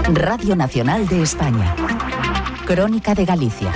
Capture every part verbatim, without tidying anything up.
Radio Nacional de España. Crónica de Galicia.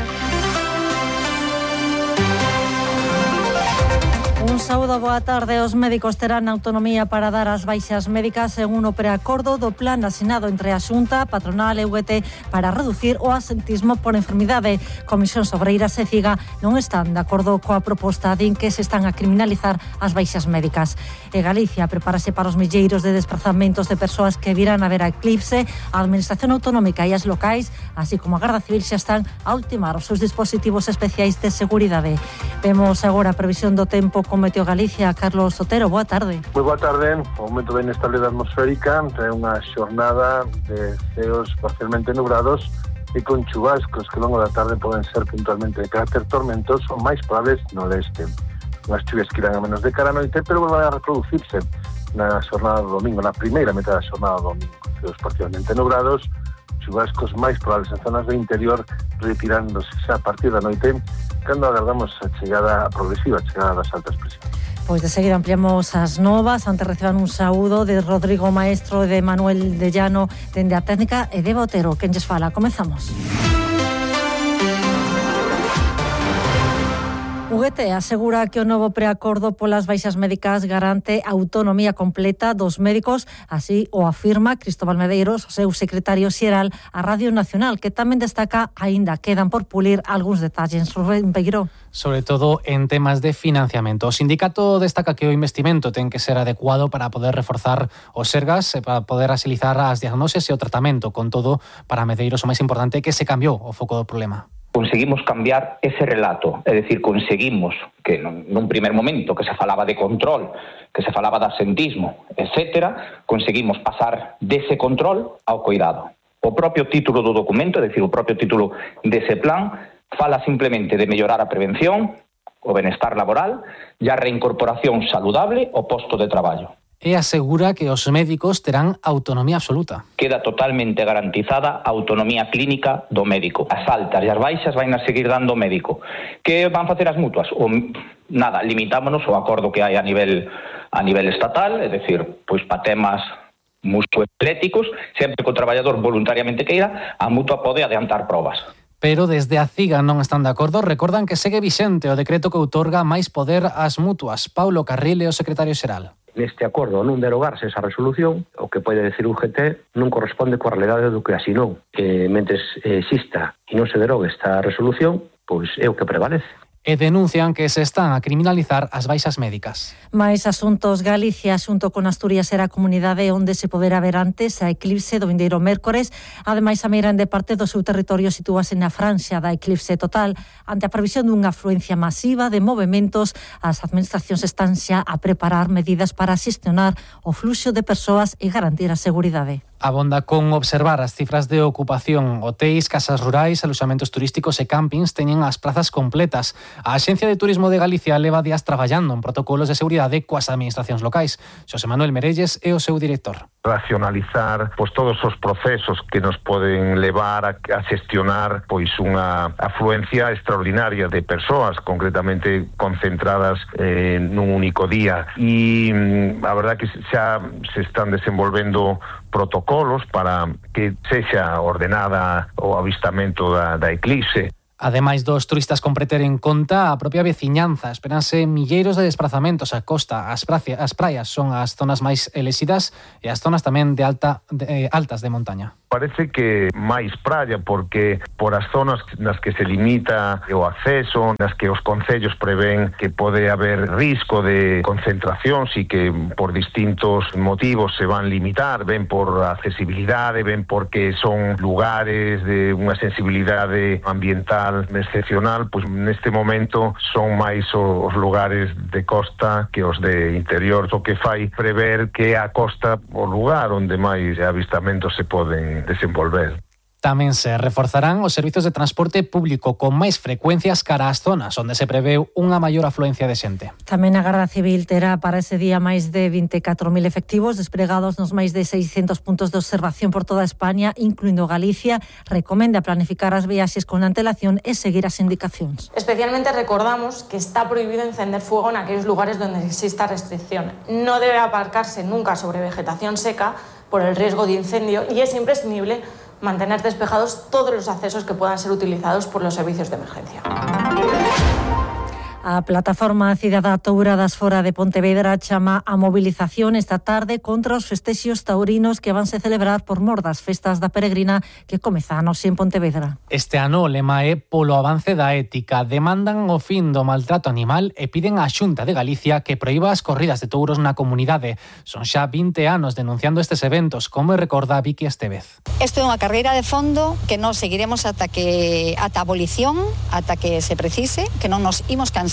Un saúdo, boa tarde. Os médicos terán autonomía para dar as baixas médicas según o preacordo do plan asinado entre a Xunta, patronal e U G T para reducir o asentismo por enfermidade. Comisións Obreiras e CIGA non están de acordo coa proposta, din que se están a criminalizar as baixas médicas. E Galicia prepárase para os milleiros de desplazamentos de persoas que virán a ver a eclipse. A Administración Autonómica e as locais, así como a Garda Civil, xa están a ultimar os seus dispositivos especiais de seguridade. Vemos agora a previsión do tempo con Meteo Galicia. Carlos Sotero, boa tarde. Moi boa tarde. O aumento da inestabilidade atmosférica é unha xornada de ceos parcialmente nubrados e con chubascos que ao longo da tarde poden ser puntualmente de carácter tormentoso ou máis probables no leste. Unhas chuvias que irán a menos de cara a noite, pero volvan a reproducirse na xornada do domingo, na primeira metade da xornada do domingo. Ceos parcialmente nubrados, chubascos máis probables en zonas do interior, retirándose xa a partir da noite, cando agardamos a chegada a progresiva, a chegada das altas presións. Pois de seguida ampliamos as novas. Antes reciban un saúdo de Rodrigo Maestro e de Manuel de Llano dende a técnica e de Botero. Quen lles fala? Comezamos. U G T asegura que o novo preacordo polas baixas médicas garante a autonomía completa dos médicos, así o afirma Cristóbal Medeiros, o seu secretario xeral a Radio Nacional, que tamén destaca aínda quedan por pulir algúns detalles. Rubén Peguiró. Sobre todo en temas de financiamento. O sindicato destaca que o investimento ten que ser adecuado para poder reforzar os sergas, para poder axilizar as diagnoses e o tratamento. Con todo, para Medeiros o máis importante é que se cambiou o foco do problema. Conseguimos cambiar ese relato, é dicir, conseguimos que nun primer momento que se falaba de control, que se falaba de absentismo, etcétera, conseguimos pasar dese control ao cuidado. O propio título do documento, é dicir, o propio título dese plan, fala simplemente de mellorar a prevención, o benestar laboral e a reincorporación saludable ao posto de traballo. E asegura que os médicos terán autonomía absoluta. Queda totalmente garantizada a autonomía clínica do médico. As altas e as baixas van a seguir dando o médico. Que van facer as mutuas? O, nada, limitámonos ao acordo que hai a nivel a nivel estatal, é dicir, pois para temas musculoesqueléticos, sempre que o traballador voluntariamente queira, a mutua pode adiantar probas. Pero desde a CIGA non están de acordo, recordan que segue vixente o decreto que outorga máis poder ás mutuas. Paulo Carril é o secretario xeral. Neste acordo, non derogarse esa resolución, o que pode decir U G T non corresponde coa realidade do que asinou. Que mentes exista e non se derogue esta resolución, pois é o que prevalece. E denuncian que se están a criminalizar as baixas médicas. Mais asuntos. Galicia, xunto con Asturias, era a comunidade onde se poderá ver antes a eclipse do vindeiro mércores. Ademais, a meirande parte do seu territorio sitúase na franxa da eclipse total. Ante a previsión dunha afluencia masiva de movementos, as administracións están xa a preparar medidas para xestionar o fluxo de persoas e garantir a seguridade. Abonda con observar as cifras de ocupación. Hotéis, casas rurais, aloxamentos turísticos e campings teñen as prazas completas. A Axencia de Turismo de Galicia leva días traballando en protocolos de seguridade coas administracións locais. Xosé Manuel Merelles é o seu director. Racionalizar pois todos os procesos que nos poden levar a, a xestionar pois unha afluencia extraordinaria de persoas, concretamente concentradas eh, nun único día. E a verdade que xa se están desenvolvendo protocolos para que sexa ordenada o avistamento da, da eclipse. Ademais dos turistas con preter en conta a propia veciñanza, esperanse milleiros de desplazamentos á costa. As, pracia, as praias son as zonas máis elexidas e as zonas tamén de alta de, eh, altas de montaña. Parece que máis praia, porque por as zonas nas que se limita o acceso, nas que os concellos prevén que pode haber risco de concentracións e que por distintos motivos se van limitar, ben por accesibilidade, ben porque son lugares de unha sensibilidade ambiental excepcional, pois neste momento son máis os lugares de costa que os de interior, o que fai prever que a costa o lugar onde máis avistamentos se poden desenvolver. Tamén se reforzarán os servizos de transporte público con máis frecuencias cara ás zonas onde se preveu unha maior afluencia de xente. Tamén a Garda Civil terá para ese día máis de vinte e catro mil efectivos despregados nos máis de seiscentos puntos de observación por toda España, incluindo Galicia. Recomenda planificar as viaxes con antelación e seguir as indicacións. Especialmente recordamos que está prohibido encender fuego en aquellos lugares donde exista restricción. No debe aparcarse nunca sobre vegetación seca por el riesgo de incendio y es imprescindible mantener despejados todos los accesos que puedan ser utilizados por los servicios de emergencia. A plataforma Cidadá Touradas fora de Pontevedra chama a mobilización esta tarde contra os festexos taurinos que vanse celebrar por mor das festas da peregrina que comezan hoxe en Pontevedra. Este ano o lema é polo avance da ética. Demandan o fin do maltrato animal e piden á Xunta de Galicia que proíba as corridas de touros na comunidade. Son xa vinte anos denunciando estes eventos, como recorda Vicky Estevez. Isto é unha carreira de fondo que nos seguiremos ata que ata a abolición, ata que se precise, que non nos imos cansar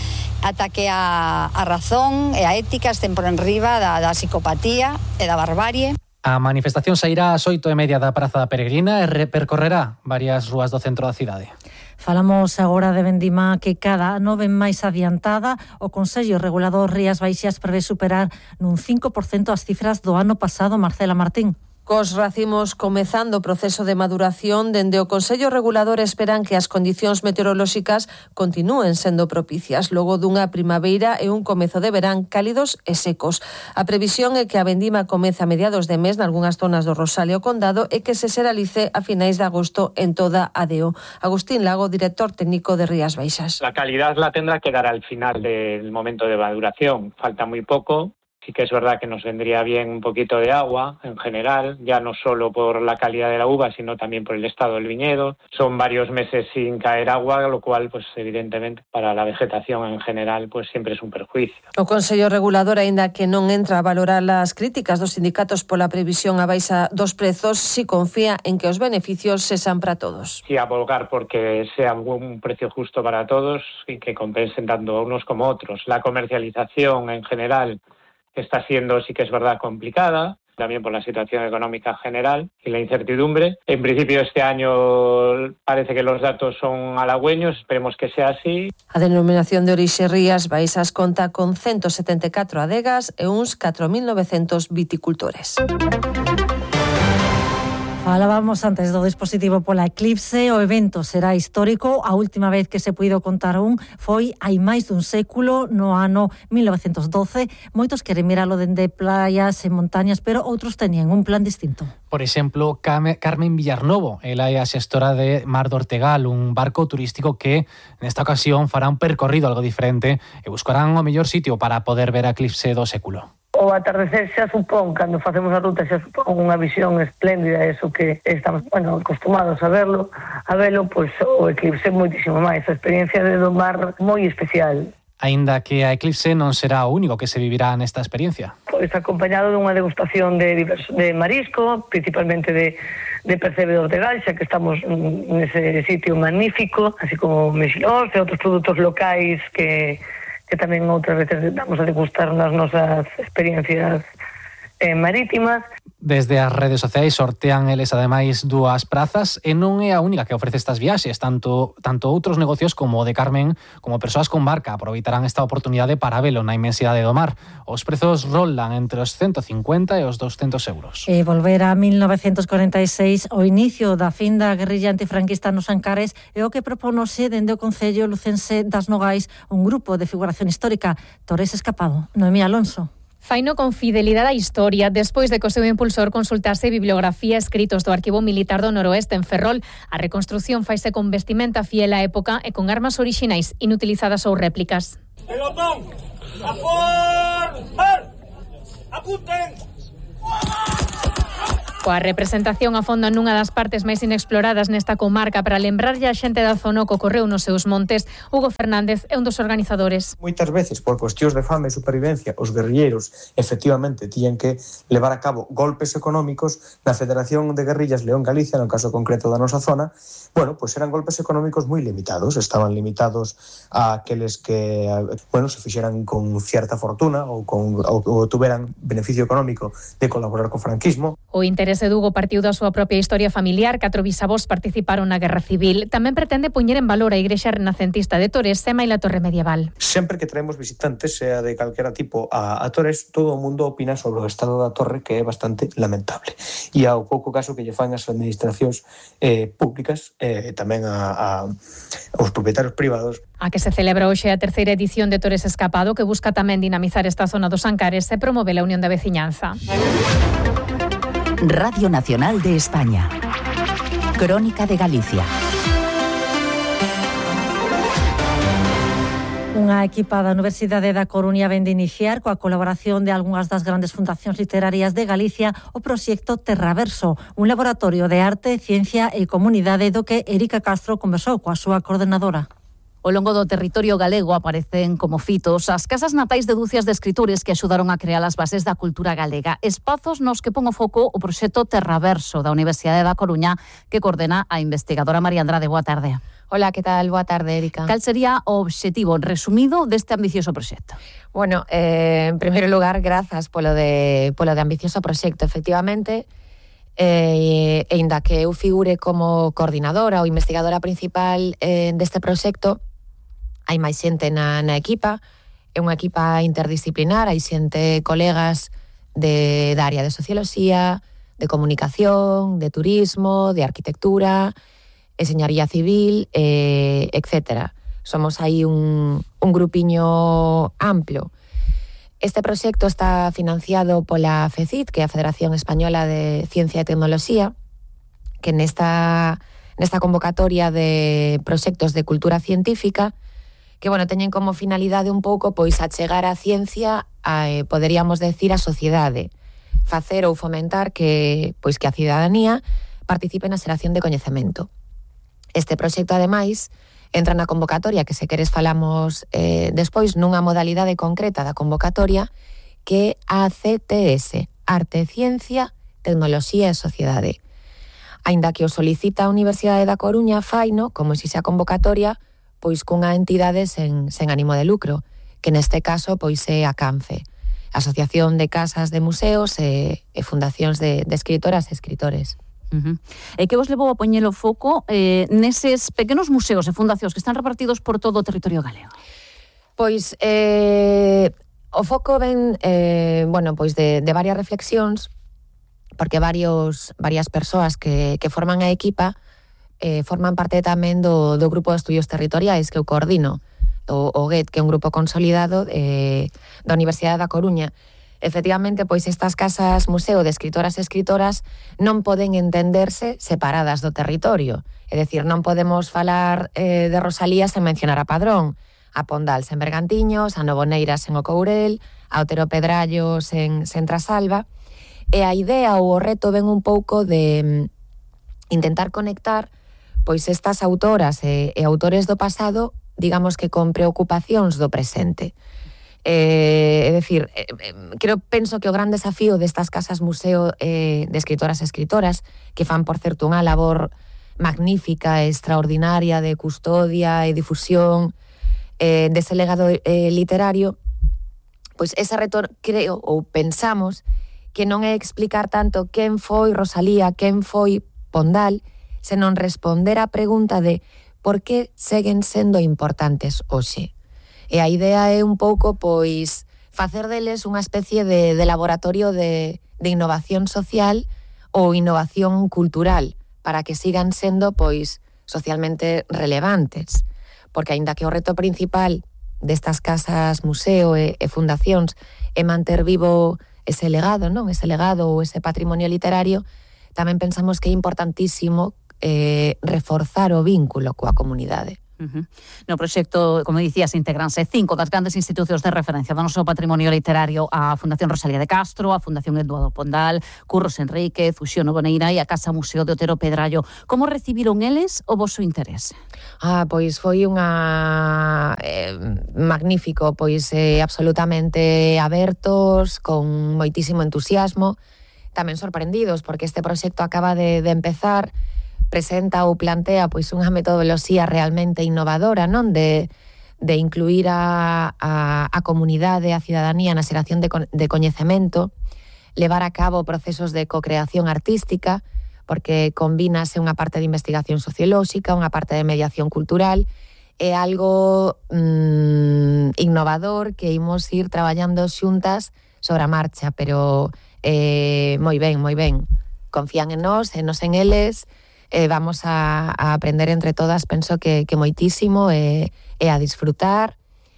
ata que a, a razón e a ética estén por enriba da, da psicopatía e da barbarie. A manifestación sairá ás oito e media da Praza da Peregrina e repercorrerá varias rúas do centro da cidade. Falamos agora de Vendima, que cada ano ven máis adiantada. O Consello Regulador Rías Baixas prevé superar nun cinco por cento as cifras do ano pasado. Marcela Martín. Cos racimos comezando o proceso de maduración, dende o Consello Regulador esperan que as condicións meteorolóxicas continúen sendo propicias logo dunha primavera e un comezo de verán cálidos e secos. A previsión é que a vendima comece a mediados de mes nalgunhas zonas do Rosal e o Condado e que se seralice a finais de agosto en toda a D E O. Agustín Lago, director técnico de Rías Baixas. La calidad la tendrá que dar al final del momento de maduración. Falta muy poco. Sí que es verdad que nos vendría bien un poquito de agua en general, ya no solo por la calidad de la uva, sino también por el estado del viñedo. Son varios meses sin caer agua, lo cual, pues evidentemente, para la vegetación en general, pues siempre es un perjuicio. O Consello Regulador, aínda que non entra a valorar as críticas dos sindicatos pola previsión a baixa dos prezos, si confía en que os beneficios sexan para todos. Sí, abogar porque sea un precio justo para todos y que compensen tanto a unos como a otros. La comercialización en general está siendo, sí que es verdad, complicada, también por la situación económica general y la incertidumbre. En principio este año parece que los datos son halagüeños, esperemos que sea así. A denominación de orixe Rías Baixas conta con ciento setenta e catro adegas e uns catro mil novecentos viticultores. Falábamos antes do dispositivo pola eclipse. O evento será histórico. A última vez que se puido contar un foi hai máis dun século, no ano mil novecentos doce. Moitos queren miralo dende playas e montañas, pero outros tenían un plan distinto. Por exemplo, Carmen Villarnovo, ela é a xestora de Mar do Ortegal, un barco turístico que nesta ocasión fará un percorrido algo diferente e buscarán o mellor sitio para poder ver a eclipse do século. O atardecer xa supón, cando facemos a ruta, xa supón unha visión espléndida, eso que estamos, bueno, acostumados a verlo, a verlo, pois o eclipse moitísimo máis, a experiencia de do mar moi especial. Aínda que a eclipse non será o único que se vivirá nesta experiencia. Pois acompañado dunha degustación de, de marisco, principalmente de, de percebe do Ortegal, xa que estamos nese sitio magnífico, así como mexilós e outros produtos locais que que tamén outras veces damos a degustar nas nosas experiencias eh, marítimas. Desde as redes sociais sortean eles ademais dúas prazas e non é a única que ofrece estas viaxes, tanto tanto outros negocios como o de Carmen, como persoas con barca aproveitarán esta oportunidade para velo na inmensidade do mar. Os prezos roldan entre os ciento cincuenta e os doscientos euros. E volver a mil novecentos corenta e seis, o inicio da fin da guerrilla antifranquista nos Ancares, é o que propónose dende o Concello Lucense das Nogais un grupo de figuración histórica. Torres Escapado, Noemí Alonso. Faino con fidelidade á historia, despois de que o seu impulsor consultase bibliografía e escritos do Arquivo Militar do Noroeste en Ferrol. A reconstrución faise con vestimenta fiel á época e con armas orixinais inutilizadas ou réplicas. Pelotón, a por... Apunten! Coa representación a fondo nunha das partes máis inexploradas nesta comarca para lembrarlle a xente da zona que ocorreu nos seus montes, Hugo Fernández é un dos organizadores. Moitas veces, por cuestións de fame e supervivencia, os guerrilleiros efectivamente tiñan que levar a cabo golpes económicos na Federación de Guerrillas León Galicia, no caso concreto da nosa zona. Bueno, pois eran golpes económicos moi limitados, estaban limitados a aqueles que, bueno, se fixeran con cierta fortuna ou, con, ou, ou tuveran beneficio económico de colaborar co franquismo. O interese de Hugo partiu da súa propia historia familiar. Catro bisavós participaron na Guerra Civil. Tamén pretende poñer en valor a igrexa renacentista de Tores e maila torre medieval. Sempre que traemos visitantes, sea de calquera tipo, a, a Tores, todo o mundo opina sobre o estado da torre, que é bastante lamentable. E ao pouco caso que lle fan as administracións eh, públicas, e eh, tamén a, a, aos propietarios privados. A que se celebra hoxe a terceira edición de Torres Escapado, que busca tamén dinamizar esta zona dos Ancares e promove a unión da veciñanza. Radio Nacional de España. Crónica de Galicia. Unha equipa da Universidade da Coruña vende iniciar coa colaboración de algunhas das grandes fundacións literarias de Galicia o proxecto Terraverso, un laboratorio de arte, ciencia e comunidade do que Erika Castro conversou coa súa coordenadora. Ao longo do territorio galego aparecen como fitos as casas natais de dúcias de escritores que axudaron a crear as bases da cultura galega, espazos nos que pon o foco o proxecto Terraverso da Universidade da Coruña que coordena a investigadora María Andrade. Boa tarde. Hola, que tal? Boa tarde, Erika. Cal sería o obxectivo resumido deste ambicioso proxecto? Bueno, eh, en primeiro lugar, grazas polo de, polo de ambicioso proxecto. Efectivamente, eh, e inda que eu figure como coordinadora ou investigadora principal eh, deste proxecto, hai máis xente na, na equipa, é unha equipa interdisciplinar, hai xente, colegas de, da área de socioloxía, de comunicación, de turismo, de arquitectura, enseñaría civil, eh, etcétera. Somos aí un, un grupiño amplo. Este proxecto está financiado pola FECIT, que é a Federación Española de Ciencia e Tecnoloxía, que nesta, nesta convocatoria de proxectos de cultura científica, que, bueno, teñen como finalidade un pouco pois achegar a ciencia a, eh, poderíamos decir, a sociedade, facer ou fomentar que, pois, que a cidadanía participe na xeración de coñecemento. Este proxecto, ademais, entra na convocatoria, que se queres falamos eh, despois, nunha modalidade concreta da convocatoria, que é a C T S, Arte, Ciencia, Tecnoloxía e Sociedade. Aínda que o solicita a Universidade da Coruña, faino, como se xa convocatoria, pois cunha entidade sen, sen ánimo de lucro, que neste caso pois é a CANFE, Asociación de Casas de Museos e, e Fundacións de, de Escritoras e Escritores. Uh-huh. E que vos levou a poñer o foco eh, neses pequenos museos e fundacións que están repartidos por todo o territorio galego? Pois eh, o foco ven eh, bueno, pois de, de varias reflexións, porque varios, varias persoas que, que forman a equipa eh, forman parte tamén do, do grupo de estudios territoriais que eu coordino, o, o G E T, que é un grupo consolidado eh, da Universidade da Coruña. Efectivamente, pois estas casas museo de escritoras e escritoras non poden entenderse separadas do territorio. É dicir, non podemos falar eh, de Rosalía sen mencionar a Padrón, a Pondal sen Bergantiños, a Novoneira sen o Courel, a Otero Pedrallo sen, sen Trasalba. E a idea ou o reto ven un pouco de intentar conectar pois estas autoras e, e autores do pasado, digamos que con preocupacións do presente. Eh, é dicir, eh, creo, penso que o gran desafío destas casas museo eh, de escritoras e escritoras, que fan, por certo, unha labor magnífica e extraordinaria de custodia e difusión eh, dese legado eh, literario, pois ese reto, creo, ou pensamos, que non é explicar tanto quen foi Rosalía, quen foi Pondal, senón responder a pregunta de por que seguen sendo importantes hoxe. E a idea é un pouco, pois, facer deles unha especie de, de laboratorio de, de innovación social ou innovación cultural para que sigan sendo, pois, socialmente relevantes. Porque, aínda que o reto principal destas casas museo e, e fundacións é manter vivo ese legado, non? Ese legado ou ese patrimonio literario, tamén pensamos que é importantísimo eh, reforzar o vínculo coa comunidade. Uh-huh. No proxecto, como dicías, integranse cinco das grandes institucións de referencia do noso patrimonio literario, a Fundación Rosalía de Castro, a Fundación Eduardo Pondal, Curros Enríquez, Uxío Novoneira e a Casa Museo de Otero Pedrallo. Como recibiron eles o voso interese? Ah, pois foi unha eh, magnífico, pois eh, absolutamente abertos, con moitísimo entusiasmo, tamén sorprendidos, porque este proxecto acaba de, de empezar, presenta ou plantea pois unha metodoloxía realmente innovadora, non? De, de incluir a, a, a comunidade, a cidadanía na xeración de, de coñecemento, levar a cabo procesos de co-creación artística, porque combínase unha parte de investigación sociolóxica, unha parte de mediación cultural, é algo mmm, innovador que imos ir traballando xuntas sobre a marcha, pero eh, moi ben, moi ben. Confían en nós, en nós en eles, Eh, vamos a, a aprender entre todas, penso que, que moitísimo, e, e a disfrutar,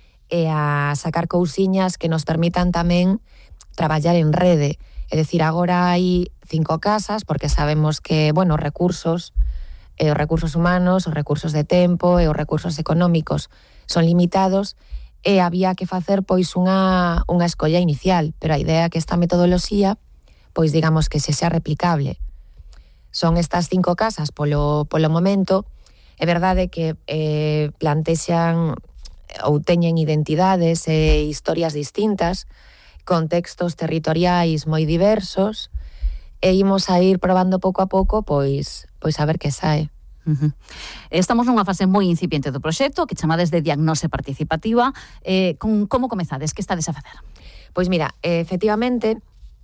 e a sacar cousiñas que nos permitan tamén traballar en rede. É dicir, agora hai cinco casas, porque sabemos que, bueno, recursos e os recursos humanos, os recursos de tempo e os recursos económicos son limitados e había que facer pois unha, unha escolla inicial, pero a idea é que esta metodoloxía pois digamos que se xa replicable. Son estas cinco casas polo, polo momento. É verdade que eh, plantexan ou teñen identidades e historias distintas, contextos territoriais moi diversos, e imos a ir probando pouco a pouco pois, pois a ver que sae. Uh-huh. Estamos nunha fase moi incipiente do proxecto que chamades de diagnose participativa. Eh, con, como comezades? Que estades a facer? Pois mira, efectivamente,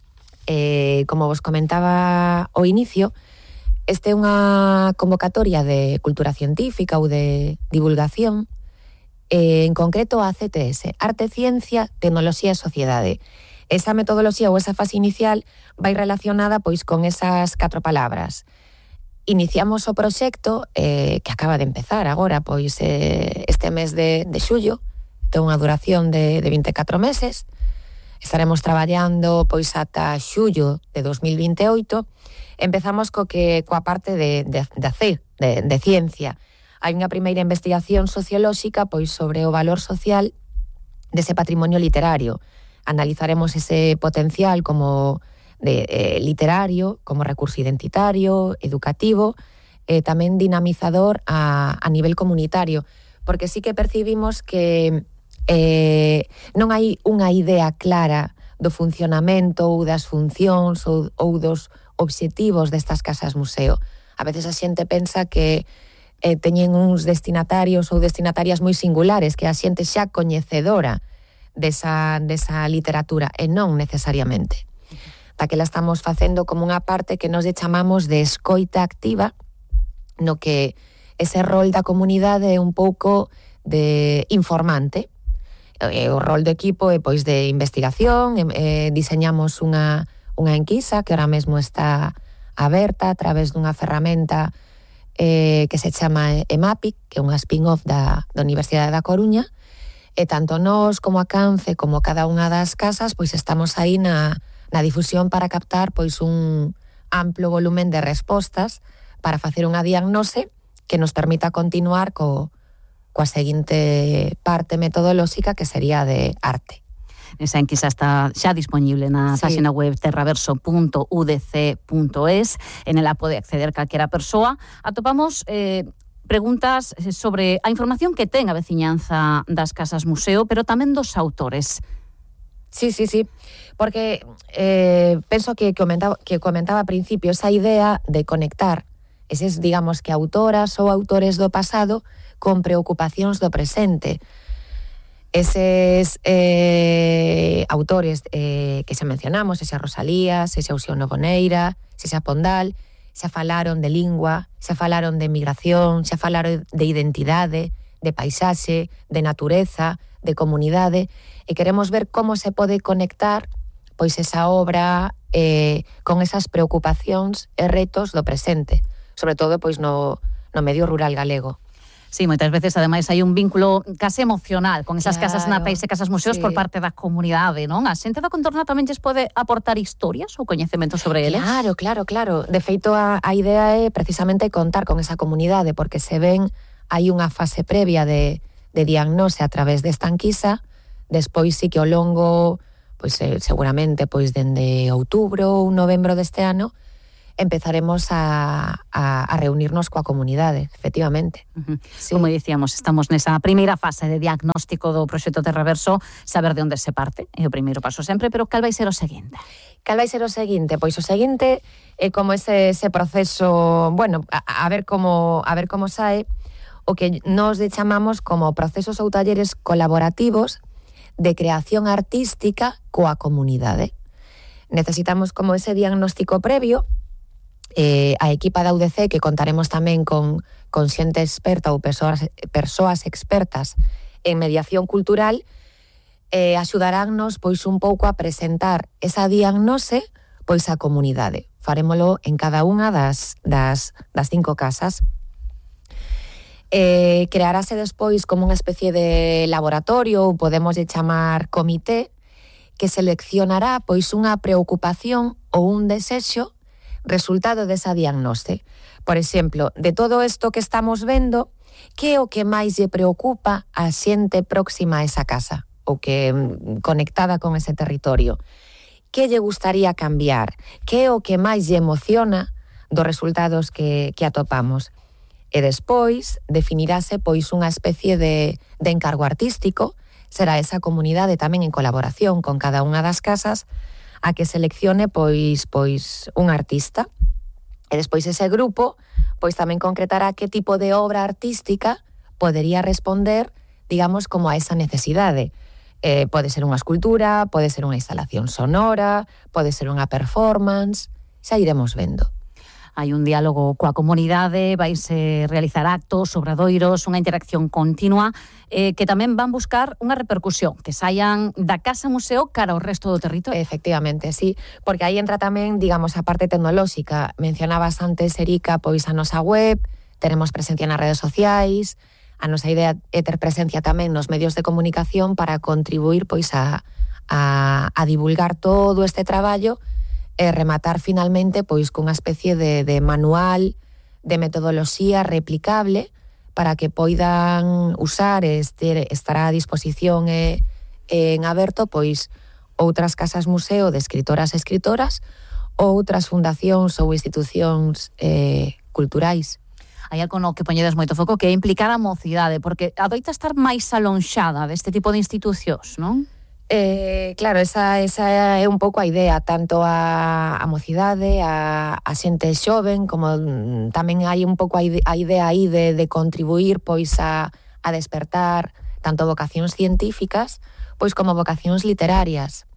eh, como vos comentaba ao inicio, este é unha convocatoria de cultura científica ou de divulgación, eh, en concreto a C T S, Arte, Ciencia, Tecnoloxía e Sociedade. Esa metodoloxía ou esa fase inicial vai relacionada pois con esas catro palabras. Iniciamos o proxecto eh, que acaba de empezar agora, pois eh, este mes de, de xullo, ten unha duración de, de vinte e catro meses. Estaremos traballando pois ata xullo de dos mil vinte e oito. Empezamos co que coa parte de, de, de C, de, de ciencia. Hai unha primeira investigación sociolóxica pois sobre o valor social dese patrimonio literario. Analizaremos ese potencial como de, eh, literario, como recurso identitario, educativo, e eh, tamén dinamizador a, a nivel comunitario, porque sí que percibimos que eh, non hai unha idea clara do funcionamento ou das funcións ou, ou dos obxectivos destas casas museo. A veces a xente pensa que eh, teñen uns destinatarios ou destinatarias moi singulares, que a xente xa coñecedora desa, desa literatura, e non necesariamente. Daquela estamos facendo como unha parte que nos chamamos de escoita activa, no que ese rol da comunidade é un pouco de informante. E o rol do equipo é pois de investigación, e, e diseñamos unha, unha enquisa que ahora mesmo está aberta a través dunha ferramenta eh, que se chama EMAPIC, que é unha spin-off da, da Universidade da Coruña, e tanto nós como a CANCE como cada unha das casas pois estamos aí na na difusión para captar pois un amplo volumen de respostas para facer unha diagnose que nos permita continuar co, coa seguinte parte metodolóxica, que sería de arte. Esa enquisa está xa disponible na sí. página web terraverso punto u d c punto es. En ela pode acceder calquera persoa. Atopamos eh, preguntas sobre a información que ten a veciñanza das casas museo, pero tamén dos autores. Sí, sí, sí, porque eh, penso que comentaba, que comentaba a principio esa idea de conectar eses, digamos, que autoras ou autores do pasado con preocupacións do presente. Eses eh, autores eh, que xa mencionamos, ese Rosalía, ese Uxío Boneira, ese Pondal, xa falaron de lingua, xa falaron de migración, xa falaron de identidade, de paisaxe, de natureza, de comunidade, e queremos ver como se pode conectar pois esa obra eh, con esas preocupacións e retos do presente, sobre todo pois no, no medio rural galego. Sí, moitas veces, ademais, hai un vínculo case emocional con esas claro, casas natais e casas museos sí. por parte da comunidade, non? A xente da contorna tamén lles pode aportar historias ou coñecementos sobre eles? Claro, claro, claro. De feito, a, a idea é precisamente contar con esa comunidade, porque se ven, hai unha fase previa de, de diagnose a través desta enquisa. Despois sí que ao longo, pois eh, seguramente pois dende outubro ou novembro deste ano, empezaremos a, a, a reunirnos coa comunidade, efectivamente. Uh-huh. Sí. Como dicíamos, estamos nesa primeira fase de diagnóstico do proxecto Terraverso, saber de onde se parte, é o primeiro paso sempre, pero cal vai ser o seguinte? Cal vai ser o seguinte? Pois o seguinte é como ese, ese proceso, bueno, a, a ver como a ver como sae, o que nos chamamos como procesos ou talleres colaborativos de creación artística coa comunidade. Necesitamos como ese diagnóstico previo, eh, a equipa da U D C, que contaremos tamén con, con xente experta ou persoas, persoas expertas en mediación cultural, eh, axudaránnos pois un pouco a presentar esa diagnose pois a comunidade. Farémolo en cada unha das, das, das cinco casas. Eh, crearase despois como unha especie de laboratorio, ou podemos chamar comité, que seleccionará pois unha preocupación ou un desexo resultado desa diagnose. Por exemplo, de todo isto que estamos vendo, que é o que máis lle preocupa a xente próxima a esa casa, ou que conectada con ese territorio? Que lle gustaría cambiar? Que é o que máis lle emociona dos resultados que, que atopamos? E despois definirase pois unha especie de, de encargo artístico, será esa comunidade tamén en colaboración con cada unha das casas a que seleccione pois pois un artista. E despois ese grupo pois tamén concretará que tipo de obra artística podería responder, digamos, como a esa necesidade. Eh, pode ser unha escultura, pode ser unha instalación sonora, pode ser unha performance, xa iremos vendo. Hai un diálogo coa comunidade, vaise realizar actos, obradoiros, unha interacción continua eh, que tamén van buscar unha repercusión, que saian da Casa Museo cara ao resto do territorio. Efectivamente, sí, porque aí entra tamén, digamos, a parte tecnolóxica. Mencionabas antes, Erika, pois a nosa web, tenemos presencia nas redes sociais, a nosa idea é ter presencia tamén nos medios de comunicación para contribuir pois a, a, a divulgar todo este traballo e rematar finalmente pois cunha especie de, de manual de metodoloxía replicable para que poidan usar e este, estará a disposición e, e en aberto pois outras casas museo de escritoras e escritoras ou outras fundacións ou institucións eh, culturais. Hai algo no que poñedes moito foco que é implicar a mocidade, porque adoita estar máis alonxada deste tipo de institucións, non? Eh, claro, esa, esa é un pouco a idea, tanto a, a mocidade, a, a xente xoven, como tamén hai un pouco a idea aí de, de contribuir pois a, a despertar tanto vocacións científicas pois como vocacións literarias.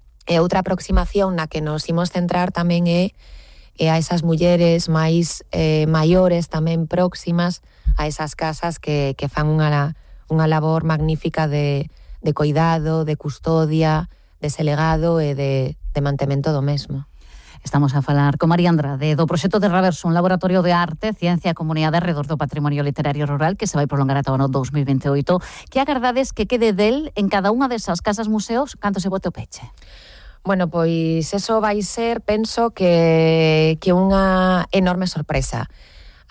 E outra aproximación na que nos imos centrar tamén é, é a esas mulleres máis eh, maiores, tamén próximas a esas casas que, que fan unha, unha labor magnífica de de cuidado, de custodia, de ese legado e de, de mantemento do mesmo. Estamos a falar con María Andrade do proxecto de Reverso, un laboratorio de arte, ciencia e comunidade alrededor do patrimonio literario rural que se vai prolongar ata o ano dos mil veintioito. Que agardades que quede del en cada unha desas casas museos cando se bote o peche? Bueno, pois eso vai ser, penso que, que unha enorme sorpresa. A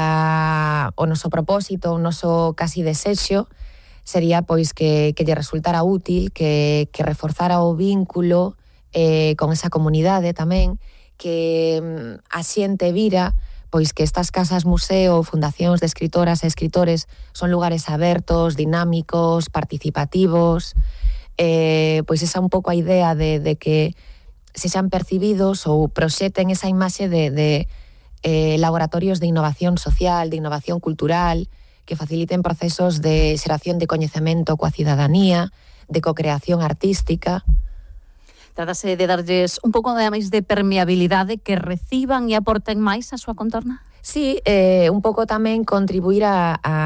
nosa, o noso propósito, o noso casi desexo, sería pois que, que lle resultara útil, que, que reforzara o vínculo eh, con esa comunidade tamén, que a xente vira pois que estas casas museo, fundacións de escritoras e escritores son lugares abertos, dinámicos, participativos, eh, pois esa un pouco a idea de, de que se xan percibidos ou proxeten esa imaxe de, de eh, laboratorios de innovación social, de innovación cultural, que faciliten procesos de xeración de coñecemento coa cidadanía, de co-creación artística. Trátase de darlles un pouco de máis de permeabilidade, que reciban e aporten máis a súa contorna? Sí, eh, un pouco tamén contribuir a, a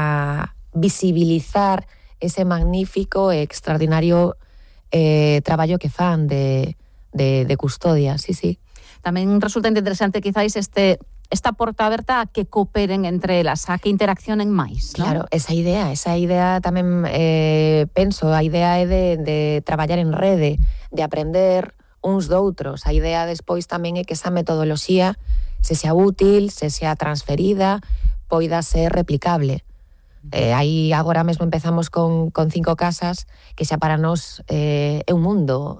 visibilizar ese magnífico e extraordinario eh, traballo que fan de, de, de custodia, sí, sí. Tamén resulta interesante quizáis este... esta porta aberta a que cooperen entre elas, a que interaccionen máis, non? Claro, esa idea, esa idea tamén eh, penso, a idea é de, de traballar en rede, de aprender uns doutros. A idea despois tamén é que esa metodoloxía se xa útil, se xa transferida, poida ser replicable. Eh, aí agora mesmo empezamos con, con cinco casas que xa para nós eh, é un mundo.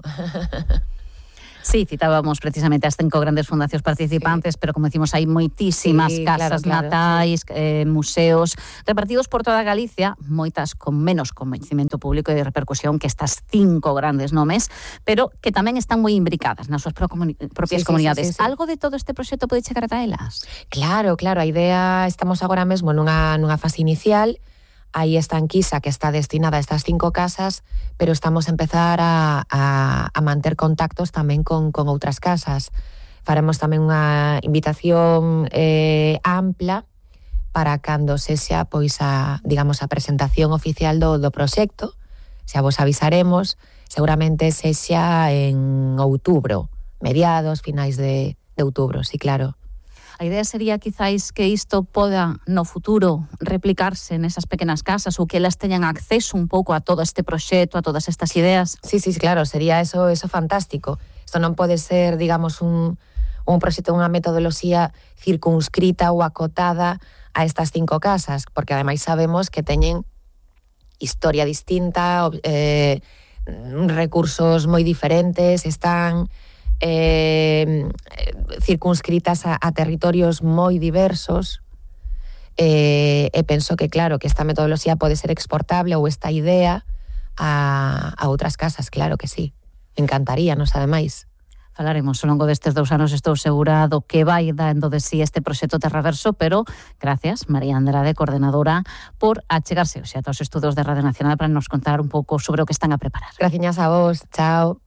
Sí, citábamos precisamente as cinco grandes fundacións participantes, sí. Pero como decimos, hai moitísimas sí, casas claro, claro, natais, sí. eh, museos, repartidos por toda Galicia, moitas con menos coñecemento público e de repercusión que estas cinco grandes nomes, pero que tamén están moi imbricadas nas súas pro comuni- propias sí, comunidades. Sí, sí, sí, sí. Algo de todo este proxecto pode chegar ata elas? Claro, claro, a idea, estamos agora mesmo nunha, nunha fase inicial. Aí está Anquisa, que está destinada a estas cinco casas, pero estamos a empezar a, a, a manter contactos tamén con, con outras casas. Faremos tamén unha invitación eh, ampla para cando se xa, pois, a, digamos, a presentación oficial do, do proxecto. Xa vos avisaremos, seguramente se xa en outubro, mediados, finais de, de outubro, sí, claro. A idea sería quizáis que isto poda no futuro replicarse nesas pequenas casas ou que elas teñan acceso un pouco a todo este proxecto, a todas estas ideas. Sí, sí, claro, sería eso, eso fantástico. Isto non pode ser, digamos, un, un proxecto, unha metodoloxía circunscrita ou acotada a estas cinco casas, porque ademais sabemos que teñen historia distinta, eh, recursos moi diferentes, están eh, circunscritas a, a territorios moi diversos, eh, e penso que claro, que esta metodoloxía pode ser exportable ou esta idea a, a outras casas, claro que sí. Encantaríanos, ademais. Falaremos ao longo destes dous anos, estou segura do que vai dando de sí este proxecto Terraverso, pero gracias, María Andrade, coordenadora, por achegarse hoxe a todos os estudos de Radio Nacional para nos contar un pouco sobre o que están a preparar. Gracias a vos, chao.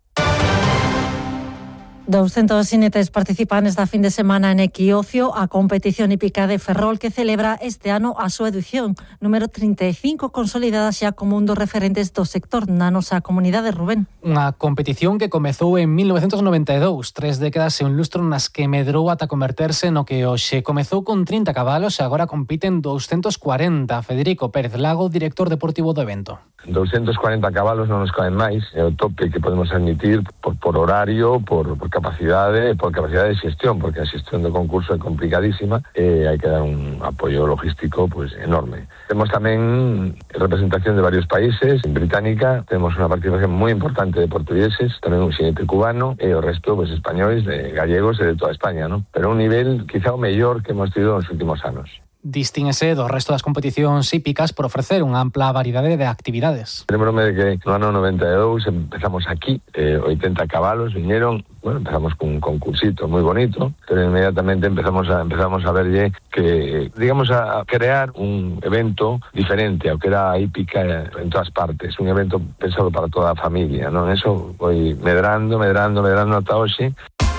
doscientos xinetes participan esta fin de semana en Equiocio, a competición hípica de Ferrol que celebra este ano a súa edición número trinta e cinco, consolidada xa como un dos referentes do sector na nosa comunidade, Rubén. Unha competición que comezou en mil novecentos noventa e dous, tres décadas e un lustro nas que medrou ata converterse no que hoxe. Comezou con trinta cabalos e agora compiten doscientos cuarenta. Federico Pérez Lago, director deportivo do evento. doscientos cuarenta cabalos non nos caen máis, é o tope que podemos admitir por, por horario, por, por capacidade, por capacidade de xestión, porque a xestión do concurso é complicadísima e hai que dar un apoio logístico pues, enorme. Temos tamén representación de varios países, en Británica temos unha participación moi importante de portugueses, tamén un xinete cubano e o resto pues, españoles, de gallegos e de toda España, ¿no? Pero un nivel quizá o mellor que hemos tido nos últimos anos. Distínguese do resto das competicións hípicas por ofrecer unha ampla variedade de actividades. Lembrome de que no ano noventa e dous empezamos aquí, eh, oitenta cabalos viñeron, bueno, empezamos con un concursito moi bonito, pero inmediatamente empezamos a empezamos a verlle que, digamos, a crear un evento diferente ao que era a hípica en todas partes, un evento pensado para toda a familia, non? Eso foi medrando, medrando, medrando ata hoxe.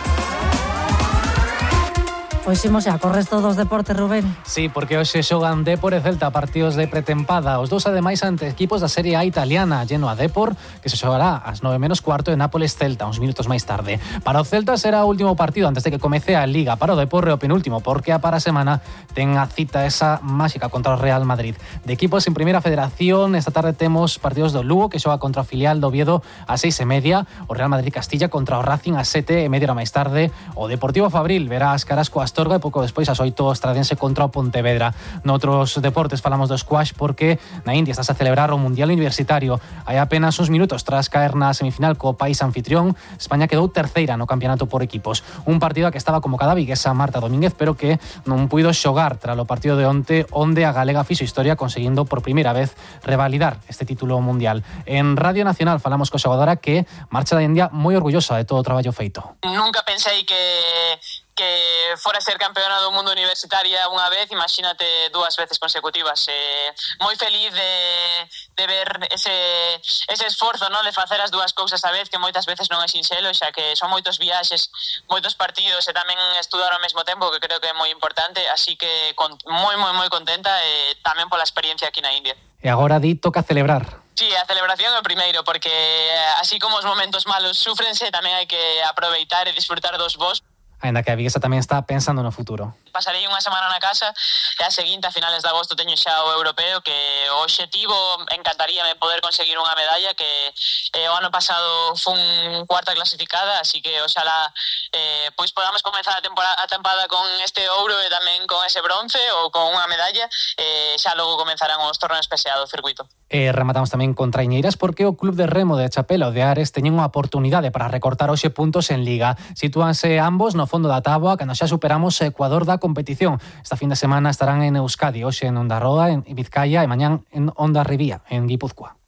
Pois imos xa co resto dos deportes, Rubén. Sí, porque hoxe xogan Dépor e Celta partidos de pretempada. Os dous ademais ante equipos da Serie A italiana, lleno a Dépor, que se xogará ás nove menos cuarto en Nápoles Celta, uns minutos máis tarde. Para o Celta será o último partido antes de que comece a Liga. Para o Dépor é o penúltimo, porque a para a semana ten a cita esa máxica contra o Real Madrid. De equipos en Primeira Federación, esta tarde temos partidos do Lugo, que xoga contra o filial do Oviedo a seis e media, o Real Madrid Castilla contra o Racing a sete e media máis tarde, o Deportivo Fabril verá as caras co Astorga e pouco despois as oito Estradense contra o Pontevedra. Noutros deportes falamos do squash porque na India está a celebrar o Mundial Universitario. Hai apenas uns minutos tras caer na semifinal co país anfitrión, España quedou terceira no campeonato por equipos. Un partido que estaba convocada a viguesa Marta Domínguez, pero que non puido xogar tras o partido de onte, onde a galega fixo historia conseguindo por primeira vez revalidar este título mundial. En Radio Nacional falamos co xogadora que marcha da India moi orgullosa de todo o traballo feito. Nunca pensei que que fora ser campeona do mundo universitaria unha vez, imagínate dúas veces consecutivas. Eh, moi feliz de, de ver ese, ese esforzo, ¿no? De facer as dúas cousas a vez, que moitas veces non é sinxelo, xa que son moitos viaxes, moitos partidos e tamén estudar ao mesmo tempo, que creo que é moi importante, así que con, moi, moi, moi contenta e tamén pola experiencia aquí na India. E agora di toca celebrar. Sí, a celebración é o primeiro, porque así como os momentos malos sufrense, tamén hai que aproveitar e disfrutar dos bons. Ainda que a viguesa tamén está pensando no futuro. Pasarei unha semana na casa e a seguinte, a finales de agosto, teño xa o europeo, que o obxectivo encantaríame poder conseguir unha medalla, que eh, o ano pasado fun cuarta clasificada, así que oxalá eh, pois podamos comenzar a temporada, a tempada con este ouro e tamén con ese bronce ou con unha medalla, e eh, xa logo comenzarán os torneos P S A do circuito. E rematamos tamén con traiñeiras porque o Club de Remo de Chapela o de Ares teñen unha oportunidade para recortar hoxe puntos en Liga. Sitúanse ambos no fondo da táboa cando xa superamos o Ecuador da competición. Esta fin de semana estarán en Euskadi, hoxe en Ondarroa, en Vizcaya e mañán en Hondarribía, en Guipúzcoa.